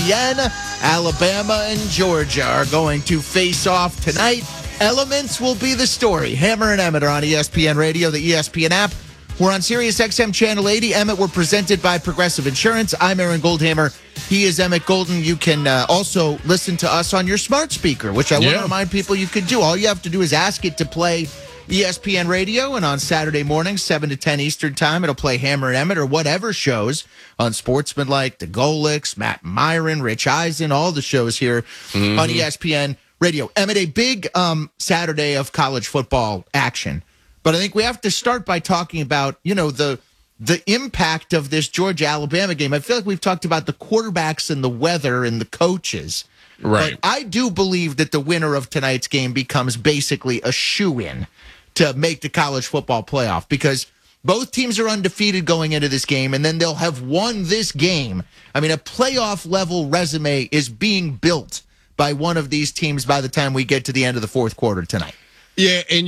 Alabama and Georgia are going to face off tonight. Elements will be the story. Hammer and Emmett are on ESPN Radio, the ESPN app. We're on Sirius XM Channel 80. Emmett, we're presented by Progressive Insurance. I'm Aaron Goldhammer. He is Emmett Golden. You can also listen to us on your smart speaker, which I want to remind people you could do. All you have to do is ask it to play ESPN Radio, and on Saturday mornings, 7 to 10 Eastern Time, it'll play Hammer and Emmett or whatever shows on Sportsmanlike, the Golics, Matt Myron, Rich Eisen, all the shows here on ESPN Radio. Emmett, a big Saturday of college football action. But I think we have to start by talking about, the impact of this Georgia-Alabama game. I feel like we've talked about the quarterbacks and the weather and the coaches. Right. But I do believe that the winner of tonight's game becomes basically a shoo-in to make the college football playoff, because both teams are undefeated going into this game, and then they'll have won this game. I mean, a playoff-level resume is being built by one of these teams by the time we get to the end of the fourth quarter tonight. Yeah, and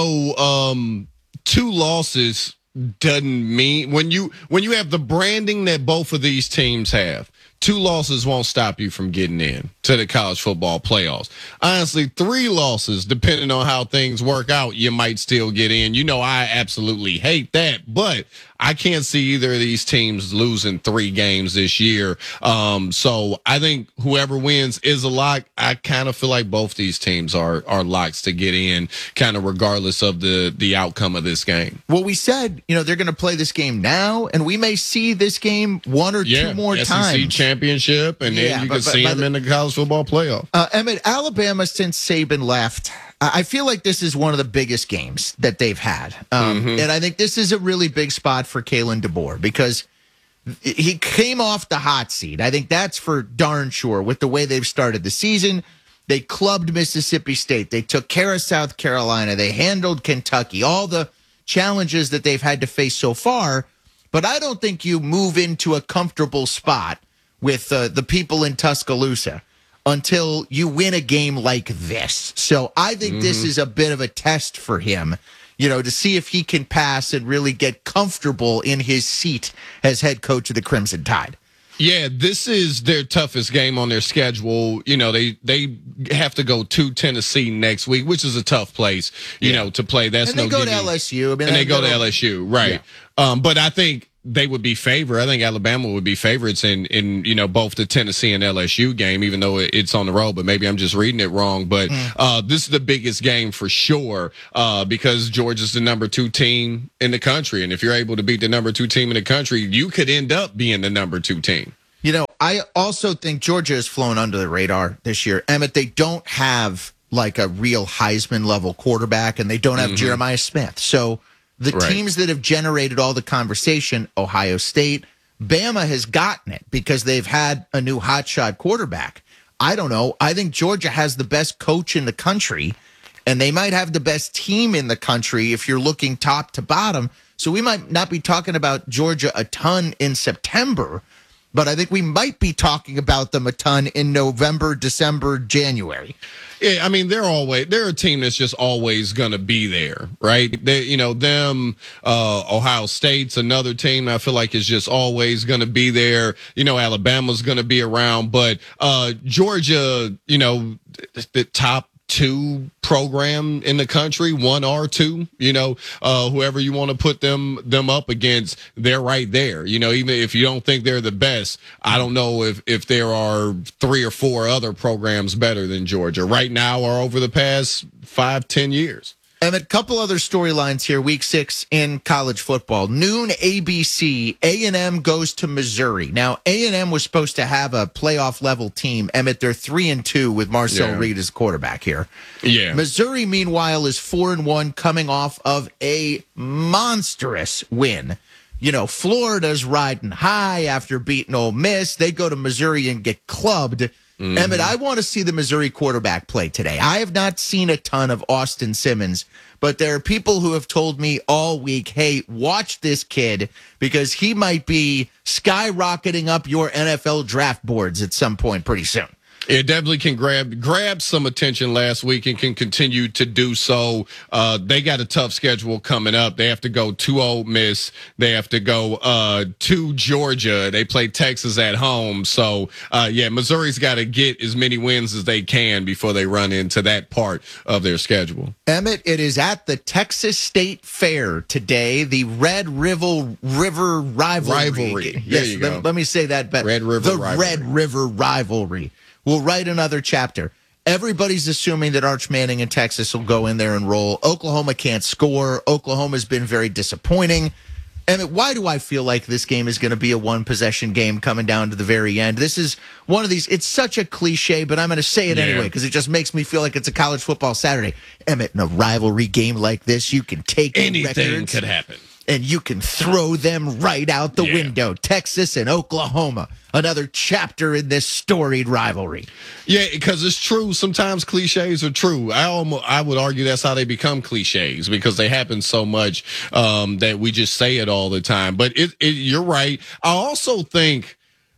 two losses doesn't mean when you have the branding that both of these teams have. Two losses won't stop you from getting in to the college football playoffs. Honestly, three losses, depending on how things work out, you might still get in. I absolutely hate that, but I can't see either of these teams losing 3 games this year. So I think whoever wins is a lock. I kind of feel like both these teams are locks to get in, kind of regardless of the outcome of this game. Well, we said, they're going to play this game now, and we may see this game one or two more times. SEC championship, and then you can see them in the college football playoff. Emmett, Alabama, since Saban left, I feel like this is one of the biggest games that they've had. And I think this is a really big spot for Kalen DeBoer, because he came off the hot seat. I think that's for darn sure with the way they've started the season. They clubbed Mississippi State. They took care of South Carolina. They handled Kentucky, all the challenges that they've had to face so far. But I don't think you move into a comfortable spot with the people in Tuscaloosa until you win a game like this. So I think this is a bit of a test for him, to see if he can pass and really get comfortable in his seat as head coach of the Crimson Tide. Yeah, this is their toughest game on their schedule. They have to go to Tennessee next week, which is a tough place, to play. That's and they go to LSU. And they go to LSU, right. Yeah. But I think they would be favored. I think Alabama would be favorites in both the Tennessee and LSU game, even though it's on the road. But maybe I'm just reading it wrong. But this is the biggest game for sure, because Georgia's the number 2 team in the country. And if you're able to beat the number 2 team in the country, you could end up being the number 2 team. I also think Georgia has flown under the radar this year. Emmett, they don't have like a real Heisman level quarterback, and they don't have Jeremiah Smith. So the teams that have generated all the conversation, Ohio State, Bama has gotten it because they've had a new hotshot quarterback. I don't know. I think Georgia has the best coach in the country, and they might have the best team in the country if you're looking top to bottom. So we might not be talking about Georgia a ton in September, but I think we might be talking about them a ton in November, December, January. Yeah, I mean, they're a team that's just always going to be there, right? Ohio State's another team I feel like is just always going to be there. Alabama's going to be around, but Georgia, the top 2 program in the country, 1 or 2, whoever you want to put them up against, they're right there. Even if you don't think they're the best, I don't know if there are 3 or 4 other programs better than Georgia right now or over the past 5-10 years. And a couple other storylines here, week 6 in college football. Noon ABC, A&M goes to Missouri. Now, A&M was supposed to have a playoff-level team. Emmett, they're 3-2 with Marcel Reed as quarterback here. Yeah. Missouri, meanwhile, is 4-1, coming off of a monstrous win. Florida's riding high after beating Ole Miss. They go to Missouri and get clubbed. Emmett, I want to see the Missouri quarterback play today. I have not seen a ton of Austin Simmons, but there are people who have told me all week, hey, watch this kid because he might be skyrocketing up your NFL draft boards at some point pretty soon. It definitely can grab some attention last week and can continue to do so. They got a tough schedule coming up. They have to go to Ole Miss. They have to go to Georgia. They play Texas at home. So, Missouri's got to get as many wins as they can before they run into that part of their schedule. Emmett, it is at the Texas State Fair today, the Red River Rivalry. There you go. Let me say that better. Red River Rivalry. Red River Rivalry. We'll write another chapter. Everybody's assuming that Arch Manning and Texas will go in there and roll. Oklahoma can't score. Oklahoma's been very disappointing. Emmett, why do I feel like this game is going to be a one-possession game coming down to the very end? This is one of these, it's such a cliche, but I'm going to say it anyway because it just makes me feel like it's a college football Saturday. Emmett, in a rivalry game like this, you can take anything records, could happen. and you can throw them right out the window. Texas and Oklahoma, another chapter in this storied rivalry. Yeah, because it's true. Sometimes cliches are true. I would argue that's how they become cliches because they happen so much that we just say it all the time. But you're right. I don't think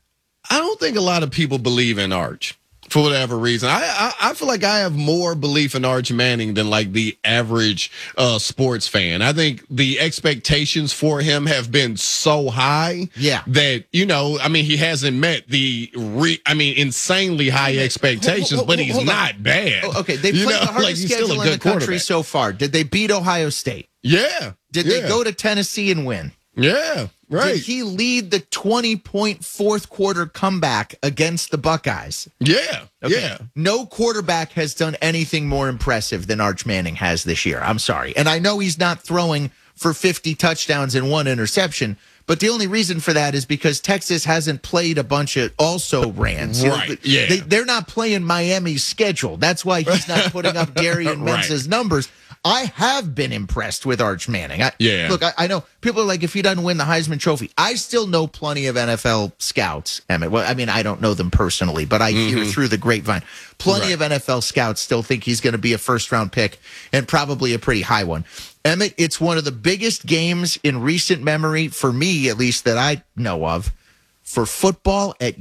a lot of people believe in Arch. For whatever reason, I feel like I have more belief in Arch Manning than like the average sports fan. I think the expectations for him have been so high, that he hasn't met the insanely high expectations, but he's not bad. Okay, they played the hardest schedule in the country so far. Did they beat Ohio State? Yeah. Did they go to Tennessee and win? Yeah. Right. Did he lead the 20-point fourth quarter comeback against the Buckeyes? Yeah. Okay. Yeah. No quarterback has done anything more impressive than Arch Manning has this year. I'm sorry. And I know he's not throwing for 50 touchdowns and 1 interception, but the only reason for that is because Texas hasn't played a bunch of also-rans. Right. They're not playing Miami's schedule. That's why he's not putting up Darian Mentz's numbers. I have been impressed with Arch Manning. Look, I know people are like, if he doesn't win the Heisman Trophy, I still know plenty of NFL scouts, Emmett. Well, I mean, I don't know them personally, but I hear through the grapevine. Plenty of NFL scouts still think he's going to be a first-round pick and probably a pretty high one. Emmett, it's one of the biggest games in recent memory, for me at least, that I know of, for football at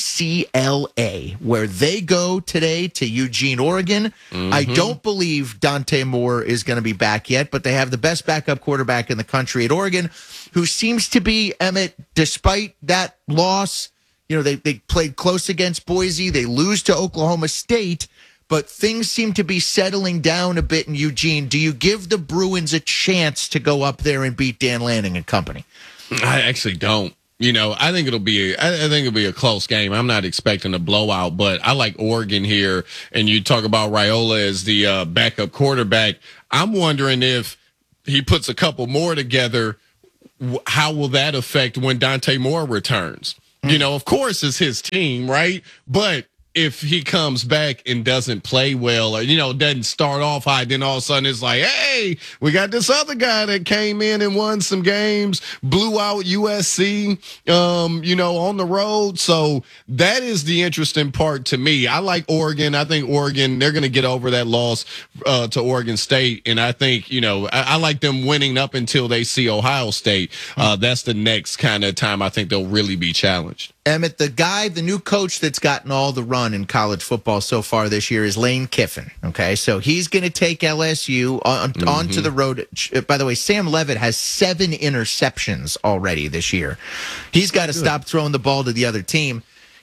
UCLA, where they go today to Eugene, Oregon. I don't believe Dante Moore is going to be back yet, but they have the best backup quarterback in the country at Oregon, who seems to be, Emmett, despite that loss, they played close against Boise. They lose to Oklahoma State, but things seem to be settling down a bit in Eugene. Do you give the Bruins a chance to go up there and beat Dan Lanning and company? I actually don't. I think it'll be a close game. I'm not expecting a blowout, but I like Oregon here. And you talk about Raiola as the backup quarterback. I'm wondering if he puts a couple more together, how will that affect when Dante Moore returns? Of course it's his team, right? But if he comes back and doesn't play well or, doesn't start off high, then all of a sudden it's like, hey, we got this other guy that came in and won some games, blew out USC, on the road. So that is the interesting part to me. I like Oregon. I think Oregon, they're going to get over that loss to Oregon State. And I think, I like them winning up until they see Ohio State. That's the next kind of time I think they'll really be challenged. Emmett, the new coach that's gotten all the run in college football so far this year is Lane Kiffin. Okay, so he's going to take LSU onto the road. By the way, Sam Leavitt has 7 interceptions already this year. He's got to stop throwing the ball to the other team.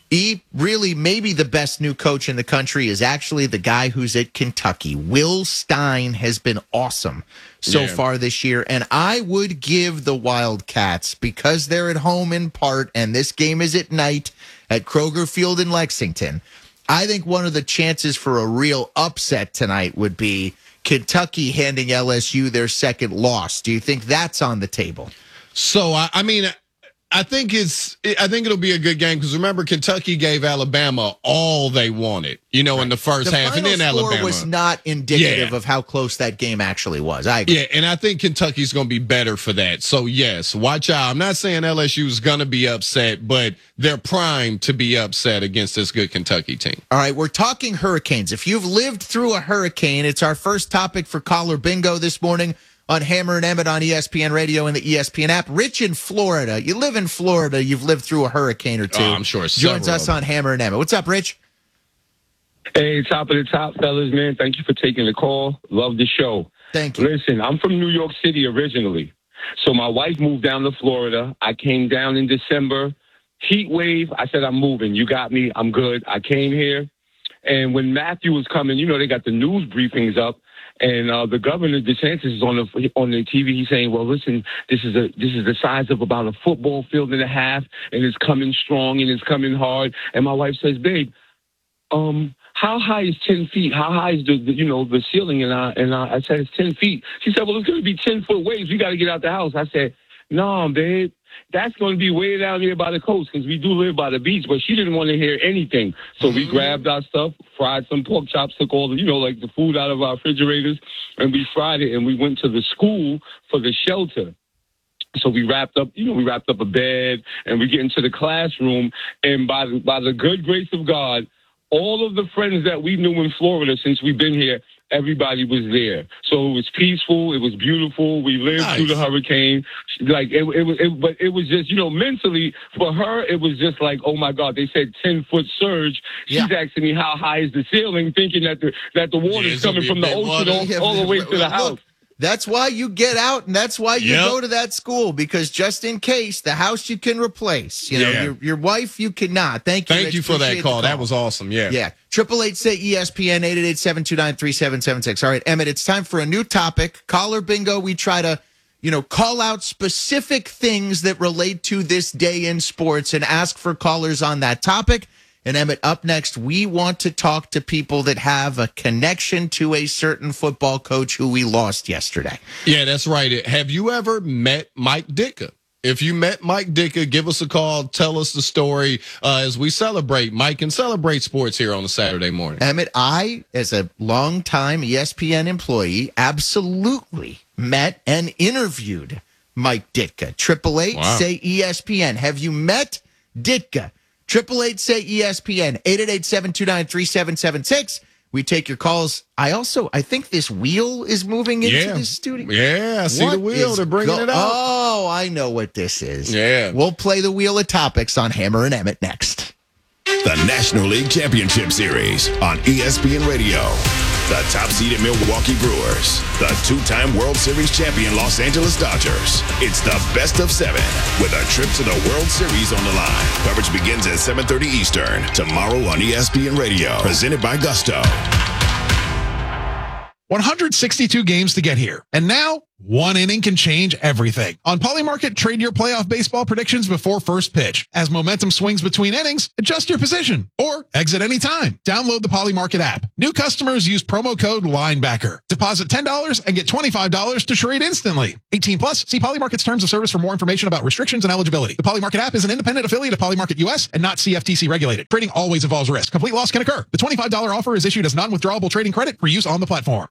Maybe the best new coach in the country is actually the guy who's at Kentucky. Will Stein has been awesome so far this year, and I would give the Wildcats, because they're at home in part, and this game is at night at Kroger Field in Lexington, I think one of the chances for a real upset tonight would be Kentucky handing LSU their second loss. Do you think that's on the table? So, I think it'll be a good game because remember, Kentucky gave Alabama all they wanted, in the first half, and then Alabama was not indicative of how close that game actually was. I agree. Yeah, and I think Kentucky's going to be better for that. So yes, watch out. I'm not saying LSU is going to be upset, but they're primed to be upset against this good Kentucky team. All right, we're talking hurricanes. If you've lived through a hurricane, it's our first topic for Caller Bingo this morning on Hammer and Emmett on ESPN Radio and the ESPN app. Rich in Florida. You live in Florida. You've lived through a hurricane or two. Oh, I'm sure. Joins us on Hammer and Emmett. What's up, Rich? Hey, top of the top, fellas, man. Thank you for taking the call. Love the show. Thank you. Listen, I'm from New York City originally. So my wife moved down to Florida. I came down in December. Heat wave. I said, I'm moving. You got me. I'm good. I came here. And when Matthew was coming, they got the news briefings up. And the governor DeSantis is on the TV. He's saying, "Well, listen, this is the size of about a football field and a half, and it's coming strong and it's coming hard." And my wife says, "Babe, how high is 10 feet? How high is the ceiling?" And I said, "It's 10 feet." She said, "Well, it's going to be 10-foot waves. We got to get out the house." I said, "No, babe. That's going to be way down here by the coast because we do live by the beach." But she didn't want to hear anything. So we grabbed our stuff, fried some pork chops, took all the, like the food out of our refrigerators, and we fried it. And we went to the school for the shelter. So we wrapped up a bed, and we get into the classroom. And by the good grace of God, all of the friends that we knew in Florida since we've been here, everybody was there. So it was peaceful. It was beautiful. We lived through the hurricane. Like but it was just, mentally for her, it was just like, oh my God, they said 10-foot surge. She's asking me how high is the ceiling, thinking that the water is coming from the ocean all the way to the house. That's why you get out, and that's why you go to that school, because just in case, the house you can replace. Your wife you cannot. Thank you. Thank you for that call. That was awesome. Yeah. 888-SAY-ESPN, 888-729-3776. All right, Emmett, it's time for a new topic. Caller bingo. We try to, call out specific things that relate to this day in sports and ask for callers on that topic. And Emmett, up next, we want to talk to people that have a connection to a certain football coach who we lost yesterday. Yeah, that's right. Have you ever met Mike Ditka? If you met Mike Ditka, give us a call. Tell us the story as we celebrate Mike and celebrate sports here on a Saturday morning. Emmett, I, as a longtime ESPN employee, absolutely met and interviewed Mike Ditka. 888-SAY-ESPN. Have you met Ditka? 888-SAY-ESPN, 888-729-3776. We take your calls. I think this wheel is moving into the studio. Yeah, I see the wheel. They're bringing it up. Oh, I know what this is. Yeah. We'll play the Wheel of Topics on Hammer and Emmett next. The National League Championship Series on ESPN Radio. The top-seeded Milwaukee Brewers. The two-time World Series champion Los Angeles Dodgers. It's the best of 7 with a trip to the World Series on the line. Coverage begins at 7:30 Eastern tomorrow on ESPN Radio. Presented by Gusto. 162 games to get here. And now, one inning can change everything. On Polymarket, trade your playoff baseball predictions before first pitch. As momentum swings between innings, adjust your position or exit anytime. Download the Polymarket app. New customers use promo code LINEBACKER. Deposit $10 and get $25 to trade instantly. 18 plus. See Polymarket's terms of service for more information about restrictions and eligibility. The Polymarket app is an independent affiliate of Polymarket US and not CFTC regulated. Trading always involves risk. Complete loss can occur. The $25 offer is issued as non-withdrawable trading credit for use on the platform.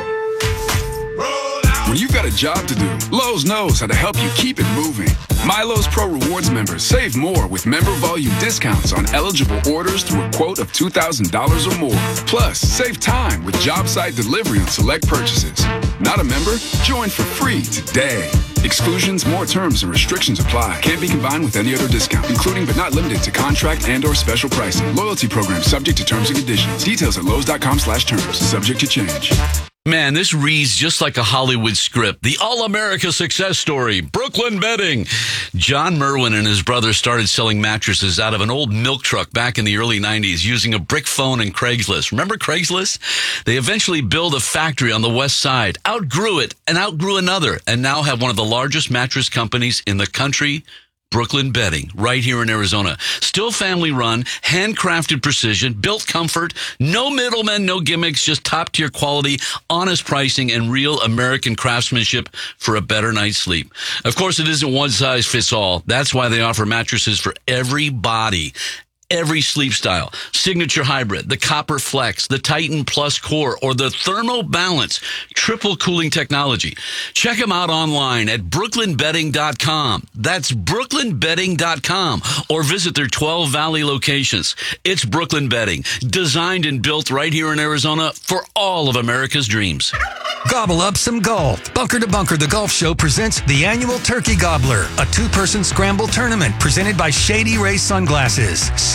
When you've got a job to do, Lowe's knows how to help you keep it moving. MyLowe's Pro Rewards members save more with member volume discounts on eligible orders through a quote of $2,000 or more. Plus, save time with job site delivery on select purchases. Not a member? Join for free today. Exclusions, more terms, and restrictions apply. Can't be combined with any other discount, including but not limited to contract and/or special pricing. Loyalty program subject to terms and conditions. Details at Lowe's.com/terms. Subject to change. Man, this reads just like a Hollywood script. The all-America success story, Brooklyn Bedding. John Merwin and his brother started selling mattresses out of an old milk truck back in the early 90s using a brick phone and Craigslist. Remember Craigslist? They eventually built a factory on the west side, outgrew it, and outgrew another, and now have one of the largest mattress companies in the country, Brooklyn Bedding, right here in Arizona. Still family run, handcrafted precision, built comfort, no middlemen, no gimmicks, just top tier quality, honest pricing, and real American craftsmanship for a better night's sleep. Of course, it isn't one size fits all. That's why they offer mattresses for every body. Every sleep style, Signature Hybrid, the Copper Flex, the Titan Plus Core, or the Thermo Balance triple cooling technology. Check them out online at brooklynbedding.com. That's brooklynbedding.com, or visit their 12 Valley locations. It's Brooklyn Bedding, designed and built right here in Arizona for all of America's dreams. Gobble up some golf. Bunker to Bunker, the golf show presents the annual Turkey Gobbler, a two-person scramble tournament presented by Shady Ray Sunglasses.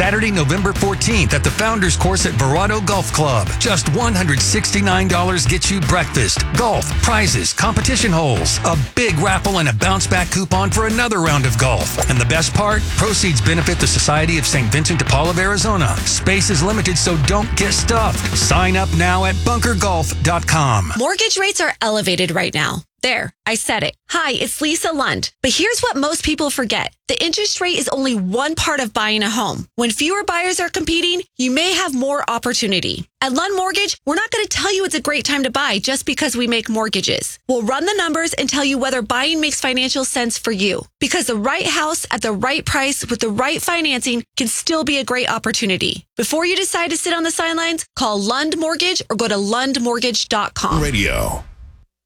Saturday, November 14th at the Founders Course at Verado Golf Club. Just $169 gets you breakfast, golf, prizes, competition holes, a big raffle, and a bounce back coupon for another round of golf. And the best part? Proceeds benefit the Society of St. Vincent de Paul of Arizona. Space is limited, so don't get stuffed. Sign up now at bunkergolf.com. Mortgage rates are elevated right now. There, I said it. Hi, it's Lisa Lund. But here's what most people forget. The interest rate is only one part of buying a home. When fewer buyers are competing, you may have more opportunity. At Lund Mortgage, we're not going to tell you it's a great time to buy just because we make mortgages. We'll run the numbers and tell you whether buying makes financial sense for you. Because the right house at the right price with the right financing can still be a great opportunity. Before you decide to sit on the sidelines, call Lund Mortgage or go to lundmortgage.com. Radio.